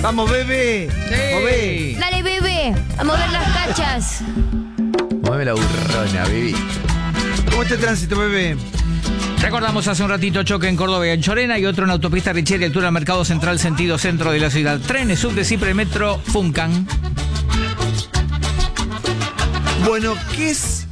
Vamos, bebé. Sí. Dale, bebé, a mover las cachas. Mueve la burrona, baby. ¿Cómo está el tránsito, bebé? Recordamos hace un ratito choque en Córdoba y en Chorena y otro en autopista Richieri, altura del Mercado Central, sentido centro de la ciudad. Trenes, subte, Cipre, metro, Funcan. Bueno, ¿qué es?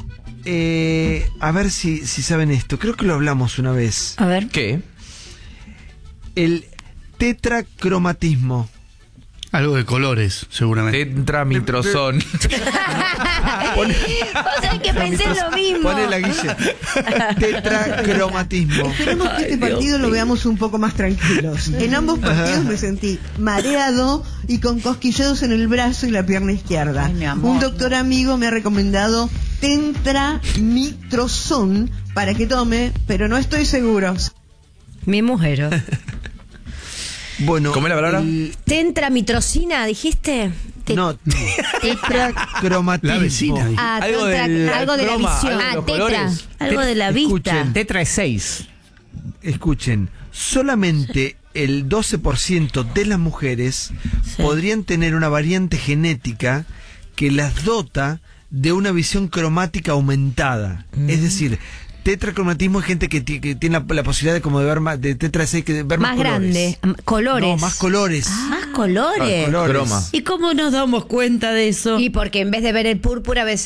A ver si saben esto. Creo que lo hablamos una vez. A ver. ¿Qué? El tetracromatismo. Algo de colores, seguramente. Tetramitrozón. Vos sabés que pensé lo mismo. Pone la Guille. Tetracromatismo. Esperemos que este partido lo veamos un poco más tranquilos. En ambos partidos me sentí mareado y con cosquilleos en el brazo y la pierna izquierda. Ay, mi amor, Un doctor amigo me ha recomendado tetramitrozón para que tome, pero no estoy seguro. Mi mujer. Bueno, ¿Cómo es la palabra? Tentramitrocina, ¿dijiste? No, tetracromatismo. La vecina. Ah, Algo de la algo de la croma, visión. algo de Ah, los tetra. colores. Algo de la vista. Escuchen. Tetra es 6. Escuchen, solamente el 12% de las mujeres podrían tener una variante genética que las dota de una visión cromática aumentada. Es decir, tetracromatismo es gente que tiene la posibilidad de como de ver más, de tetra 6, que ver más Más grande. Colores. No, más colores. Más colores. Colores. Croma. ¿Y cómo nos damos cuenta de eso? Y porque en vez de ver el púrpura ves